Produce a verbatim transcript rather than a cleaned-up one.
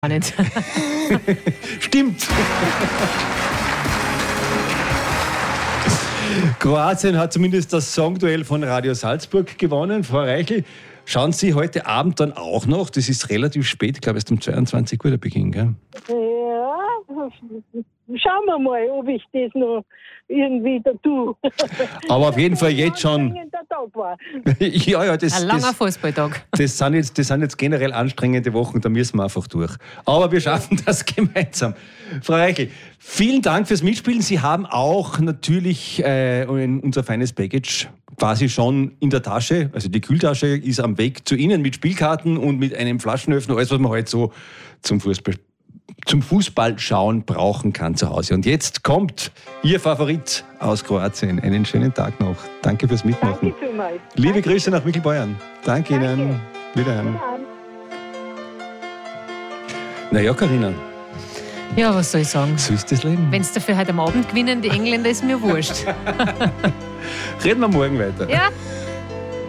Nicht. Stimmt. Kroatien hat zumindest das Songduell von Radio Salzburg gewonnen. Frau Reichel, schauen Sie heute Abend dann auch noch? Das ist relativ spät, ich glaube, es ist um zweiundzwanzig Uhr der Beginn, gell? Ja, schauen wir mal, ob ich das noch irgendwie da tue. Aber auf jeden Fall jetzt schon. Tag war. ja, ja, das, Ein langer das, Fußballtag. das, sind jetzt, das sind jetzt generell anstrengende Wochen, da müssen wir einfach durch. Aber wir schaffen das gemeinsam. Frau Reichel, vielen Dank fürs Mitspielen. Sie haben auch natürlich äh, unser feines Package quasi schon in der Tasche. Also die Kühltasche ist am Weg zu Ihnen mit Spielkarten und mit einem Flaschenöffner, alles, was man heute so zum Fußball zum Fußballschauen brauchen kann zu Hause. Und jetzt kommt Ihr Favorit aus Kroatien. Einen schönen Tag noch. Danke fürs Mitmachen. Danke vielmals. Liebe Danke. Grüße nach Mittelbayern. Danke, Danke. Ihnen. Wiederhören. Ja. Naja, Carina, Ja, was soll ich sagen? so ist das Leben. Wenn es dafür heute am Abend gewinnen, die Engländer, ist mir wurscht. Reden wir morgen weiter. Ja.